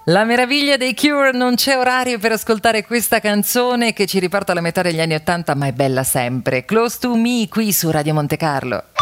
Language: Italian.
La meraviglia dei Cure, non c'è orario per ascoltare questa canzone che ci riporta alla metà degli anni '80, ma è bella sempre. Close to Me qui su Radio Monte Carlo.